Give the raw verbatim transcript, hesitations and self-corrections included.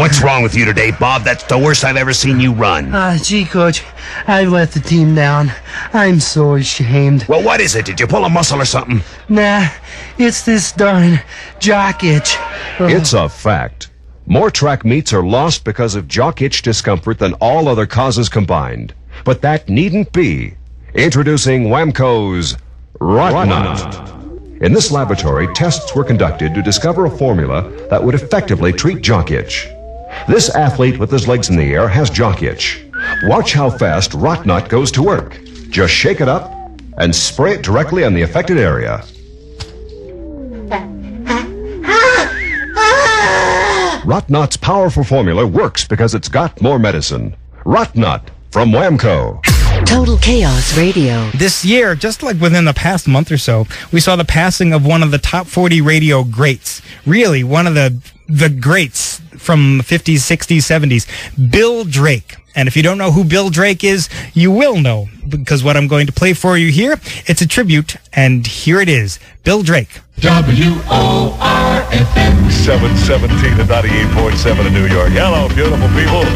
What's wrong with you today, Bob? That's the worst I've ever seen you run. Uh, gee, Coach, I let the team down. I'm so ashamed. Well, what is it? Did you pull a muscle or something? Nah, it's this darn jock itch. Ugh. It's a fact. More track meets are lost because of jock itch discomfort than all other causes combined. But that needn't be. Introducing Whamco's Rot Nut. In this laboratory, tests were conducted to discover a formula that would effectively treat jock itch. This athlete with his legs in the air has jock itch. Watch how fast Rot Nut goes to work. Just shake it up and spray it directly on the affected area. Rot Nut's powerful formula works because it's got more medicine. Rot Nut from Whamco. Total Chaos Radio. This year, just like within the past month or so, we saw the passing of one of the top forty radio greats. Really, one of the the greats from the fifties, sixties, seventies, Bill Drake. And if you don't know who Bill Drake is, you will know, because what I'm going to play for you here, it's a tribute, and here it is, Bill Drake. W O R F M seven seventeen to ninety-eight point seven in New York. Hello, beautiful people.